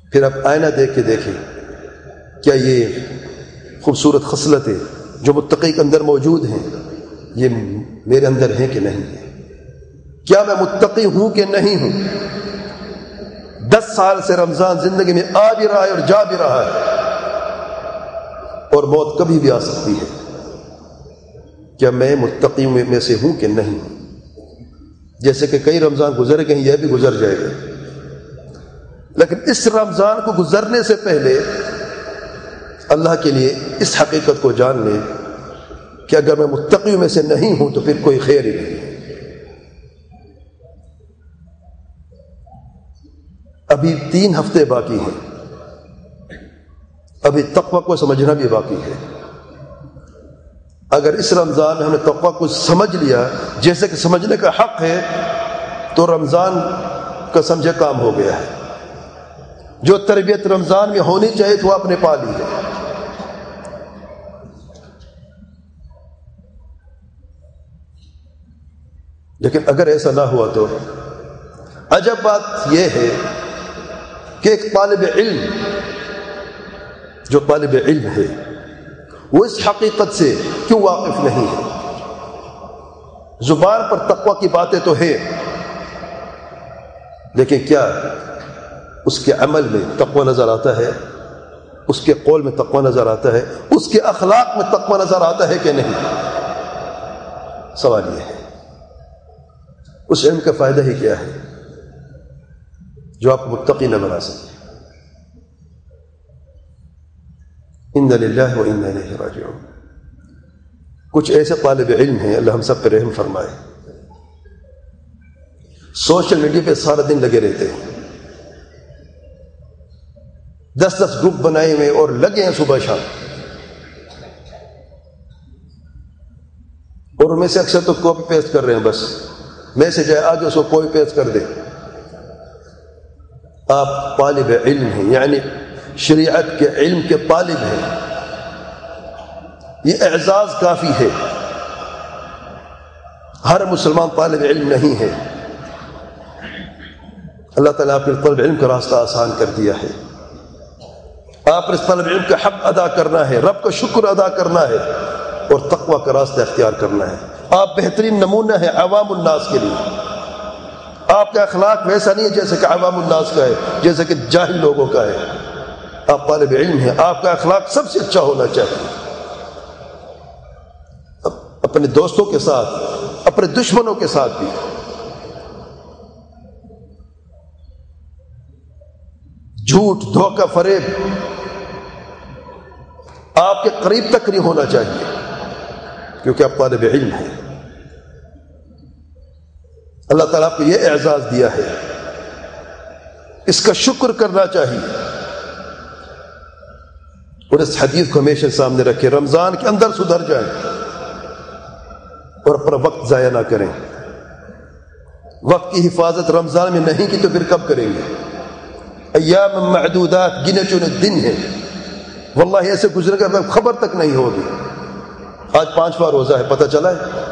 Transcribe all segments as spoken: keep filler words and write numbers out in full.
پھر آپ آئینہ دیکھ کے دیکھیں کیا یہ خوبصورت خصلتیں جو متقی کے اندر موجود ہیں یہ میرے اندر ہیں کہ نہیں ہیں؟ کیا میں متقی ہوں کہ نہیں ہوں؟ دس سال سے رمضان زندگی میں آ بھی رہا ہے اور جا بھی رہا ہے، اور موت کبھی بھی آ سکتی ہے۔ کیا میں متقی میں سے ہوں کہ نہیں ہوں؟ جیسے کہ کئی رمضان گزر گئے ہیں، یہ بھی گزر جائے گا، لیکن اس رمضان کو گزرنے سے پہلے اللہ کے لیے اس حقیقت کو جان لیں کہ اگر میں متقی میں سے نہیں ہوں تو پھر کوئی خیر ہی نہیں ہے۔ ابھی تین ہفتے باقی ہیں، ابھی تقوی کو سمجھنا بھی باقی ہے۔ اگر اس رمضان میں ہم نے تقوی کو سمجھ لیا جیسے کہ سمجھنے کا حق ہے تو رمضان کا سمجھے کام ہو گیا ہے۔ جو تربیت رمضان میں ہونی چاہیے تو وہ آپ نے پا لی ہے۔ لیکن اگر ایسا نہ ہوا تو عجب بات یہ ہے کہ ایک طالب علم جو طالب علم ہے وہ اس حقیقت سے کیوں واقف نہیں ہے؟ زبان پر تقوی کی باتیں تو ہیں، لیکن کیا اس کے عمل میں تقوی نظر آتا ہے؟ اس کے قول میں تقوی نظر آتا ہے؟ اس کے اخلاق میں تقوی نظر آتا ہے کہ نہیں؟ سوال یہ ہے۔ اس علم کا فائدہ ہی کیا ہے جو آپ متقی نہ بنا سکے؟ ان للہ و انا الیہ راجعون۔ کچھ ایسے طالب علم ہیں، اللہ ہم سب پہ رحم فرمائے، سوشل میڈیا پہ سارا دن لگے رہتے ہیں، دس دس گروپ بنائے ہوئے اور لگے ہیں صبح شام، اور ان میں سے اکثر تو کاپی پیسٹ کر رہے ہیں، بس میسج ہے آگے اس کو کاپی پیسٹ کر دے۔ آپ طالب علم ہیں، یعنی شریعت کے علم کے طالب ہیں، یہ اعزاز کافی ہے۔ ہر مسلمان طالب علم نہیں ہے۔ اللہ تعالیٰ آپ کے طالب علم کا راستہ آسان کر دیا ہے۔ آپ نے اس طالب علم کا حق ادا کرنا ہے، رب کا شکر ادا کرنا ہے، اور تقوی کا راستہ اختیار کرنا ہے۔ آپ بہترین نمونہ ہیں عوام الناس کے لیے۔ آپ کا اخلاق ویسا نہیں ہے جیسے کہ عوام الناس کا ہے، جیسے کہ جاہل لوگوں کا ہے۔ آپ طالب علم ہیں، آپ کا اخلاق سب سے اچھا ہونا چاہیے، اپنے دوستوں کے ساتھ، اپنے دشمنوں کے ساتھ بھی۔ جھوٹ، دھوکہ، فریب آپ کے قریب تک نہیں ہونا چاہیے، کیونکہ آپ طالب علم ہیں۔ اللہ تعالیٰ آپ کو یہ اعزاز دیا ہے، اس کا شکر کرنا چاہیے، اور اس حدیث کو ہمیشہ سامنے رکھے، رمضان کے اندر سدھر جائیں اور اپنا وقت ضائع نہ کریں۔ وقت کی حفاظت رمضان میں نہیں کی تو پھر کب کریں گے؟ ایام معدودات، گنے چنے دن ہیں، واللہ ایسے گزرے گا خبر تک نہیں ہوگی۔ آج پانچواں روزہ ہے، پتہ چلا ہے،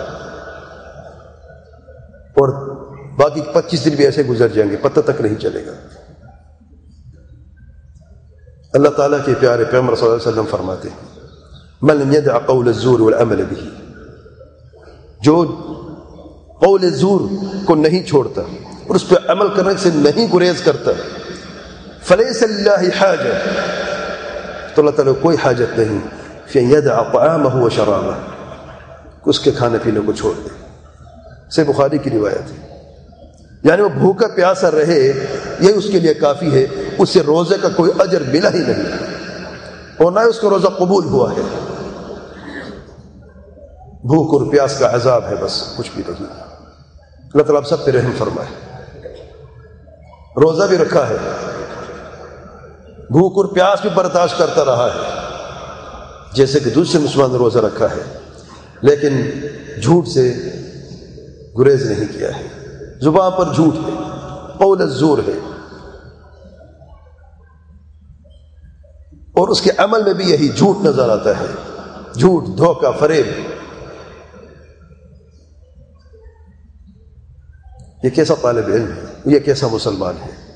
اور باقی پچیس دن بھی ایسے گزر جائیں گے، پتہ تک نہیں چلے گا۔ اللہ تعالیٰ کے پیارے پیغمبر صلی اللہ علیہ وسلم فرماتے ہیں من لم يدع قول الزور والعمل به، جو قول زور کو نہیں چھوڑتا اور اس پہ عمل کرنے سے نہیں گریز کرتا، فلیس للہ حاجہ، تو اللہ تعالیٰ کو کوئی حاجت نہیں فی ان یدع طعامہ وشرابہ، اس کے کھانے پینے کو چھوڑ دے۔ سے بخاری کی روایت ہے، یعنی وہ بھوکا پیاسا رہے یہ اس کے لیے کافی ہے، اس سے روزے کا کوئی اجر ملا ہی نہیں، اور نہ اس کا روزہ قبول ہوا ہے۔ بھوک اور پیاس کا عذاب ہے، بس کچھ بھی نہیں۔ اللہ تعالیٰ آپ سب پہ رحم فرمائے۔ روزہ بھی رکھا ہے، بھوک اور پیاس بھی برداشت کرتا رہا ہے جیسے کہ دوسرے مسلمان نے روزہ رکھا ہے، لیکن جھوٹ سے گریز نہیں کیا ہے، زبان پر جھوٹ ہے، قول الزور ہے، اور اس کے عمل میں بھی یہی جھوٹ نظر آتا ہے، جھوٹ، دھوکہ، فریب۔ یہ کیسا طالب علم ہے، یہ کیسا مسلمان ہے؟